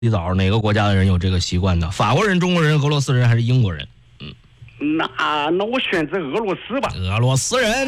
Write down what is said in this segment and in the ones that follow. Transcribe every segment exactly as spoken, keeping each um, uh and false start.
洗澡，哪个国家的人有这个习惯的？法国人、中国人、俄罗斯人还是英国人？ 嗯，那那我选择俄罗斯吧。 俄罗斯人，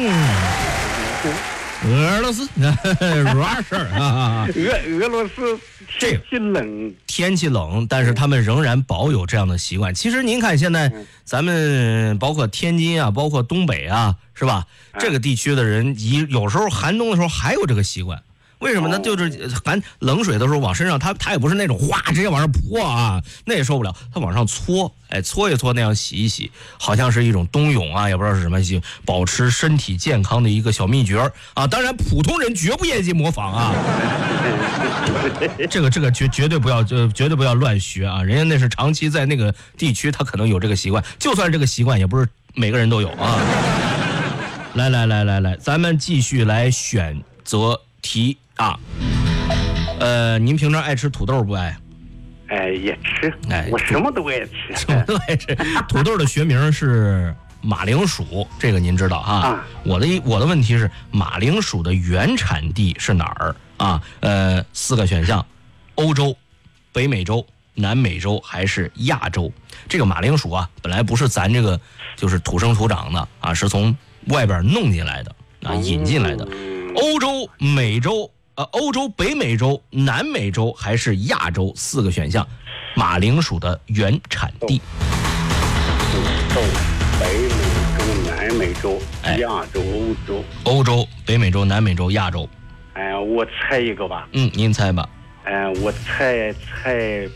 俄罗斯，Russia 啊， 俄俄罗斯天气冷， 天气冷，但是他们仍然保有这样的习惯。其实您看，现在咱们包括天津啊，包括东北啊，是吧？这个地区的人，一有时候寒冬的时候还有这个习惯。为什么呢？就是寒冷水的时候往身上，他他也不是那种哗直接往上泼啊，那也受不了，他往上搓，哎，搓一搓那样洗一洗，好像是一种冬泳啊，也不知道是什么，保持身体健康的一个小秘诀啊。当然，普通人绝不业绩模仿啊，这个这个绝绝对不要，就绝对不要乱学啊。人家那是长期在那个地区，他可能有这个习惯，就算这个习惯，也不是每个人都有啊。来来来来来，咱们继续来选择题。啊，呃，您平常爱吃土豆不爱？ 哎，也吃，哎，我什么都爱吃， 什么都爱吃。土豆的学名是马铃薯，这个您知道啊？啊我的我的问题是，马铃薯的原产地是哪儿啊？呃，四个选项：欧洲、北美洲、南美洲还是亚洲？这个马铃薯啊，本来不是咱这个就是土生土长的啊，是从外边弄进来的啊，引进来的。欧洲、美洲。呃，欧洲、北美洲、南美洲还是亚洲？四个选项，马铃薯的原产地。 欧洲、北美洲、南美洲、亚洲、欧洲。 欧洲、北美洲、南美洲、亚洲。 哎，我猜一个吧。 嗯，您猜吧。 哎，我猜猜，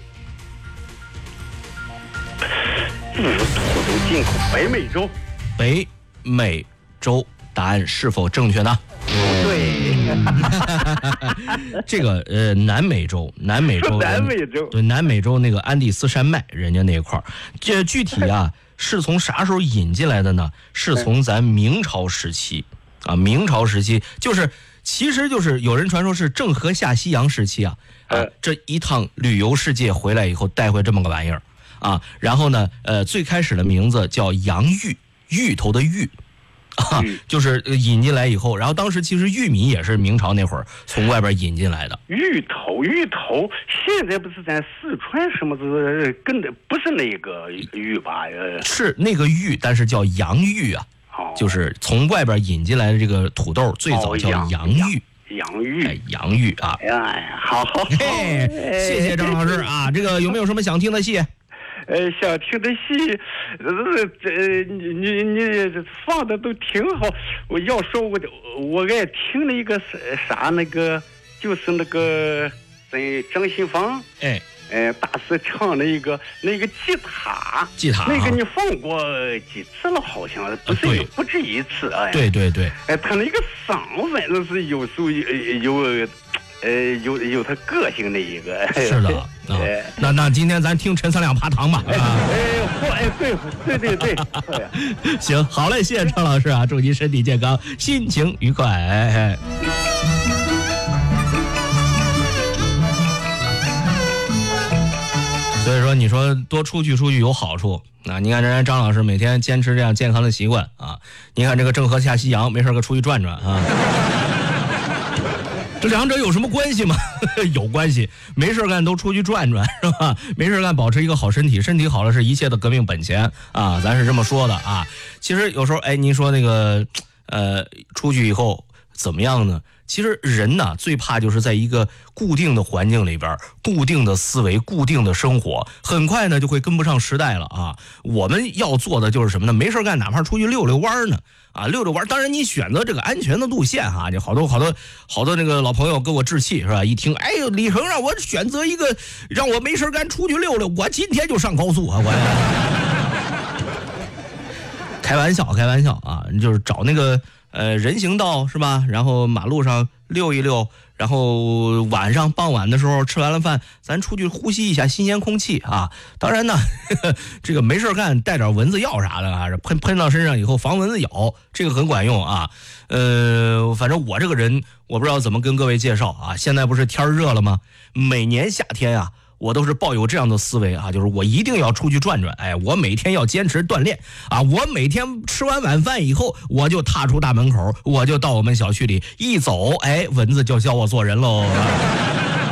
不是土豆进口，北美洲。 北美洲，答案是否正确呢？ 对， 这个呃，南美洲，南美洲， 南美洲， 对，南美洲那个安第斯山脉，人家那块儿，这具体啊是从啥时候引进来的呢？是从咱明朝时期啊，明朝时期就是，其实就是有人传说是郑和下西洋时期啊，啊，这一趟旅游世界回来以后带回这么个玩意儿啊，然后呢，呃，最开始的名字叫洋芋，芋头的芋。啊，就是引进来以后，然后当时其实玉米也是明朝那会儿从外边引进来的。 芋头，芋头，现在不是在四川什么子，跟的不是那个芋吧？呃， 是那个芋，但是叫洋芋啊，哦、就是从外边引进来的这个土豆，最早叫洋芋。 洋芋， 哎，洋芋啊！ 哎呀，好好好， 嘿，谢谢张老师啊！这个有没有什么想听的戏？ 呃，想听的戏，呃，这你你你放的都挺好。我要说我我爱听那个啥那个，就是那个在张新芳， 哎， 呃，大师唱那个那个吉他， 吉他， 那个你放过几次了？好像不是有、啊、不止一次哎。 对对对， 哎，他那个嗓反正是有时候有有。呃，有有他个性的一个， 是的啊。那那今天咱听陈三两爬堂吧。 哎，嚯，哎，对对对对， 行，好嘞，谢谢张老师啊，祝您身体健康，心情愉快。所以说，你说多出去出去有好处啊！你看人家张老师每天坚持这样健康的习惯啊，你看这个郑和下西洋，没事个出去转转啊。这两者有什么关系吗？有关系，没事干都出去转转，是吧？没事干保持一个好身体，身体好了是一切的革命本钱啊，咱是这么说的啊。其实有时候，哎，您说那个，呃，出去以后怎么样呢？其实人呢，最怕就是在一个固定的环境里边，固定的思维，固定的生活，很快呢就会跟不上时代了啊。我们要做的就是什么呢？没事干，哪怕出去溜溜弯呢。啊，溜溜弯，当然你选择这个安全的路线哈，就好多好多好多那个老朋友跟我置气是吧？一听，哎呦，李成让我选择一个让我没事干出去溜溜，我今天就上高速啊！我开玩笑，开玩笑啊，就是找那个呃人行道是吧？然后马路上溜一溜。然后晚上傍晚的时候吃完了饭，咱出去呼吸一下新鲜空气啊！当然呢，呵呵这个没事干带点蚊子药啥的啊，喷喷到身上以后防蚊子咬，这个很管用啊。呃，反正我这个人，我不知道怎么跟各位介绍啊。现在不是天热了吗？每年夏天啊，我都是抱有这样的思维啊，就是我一定要出去转转，哎，我每天要坚持锻炼啊，我每天吃完晚饭以后，我就踏出大门口，我就到我们小区里一走，哎，蚊子就教我做人喽。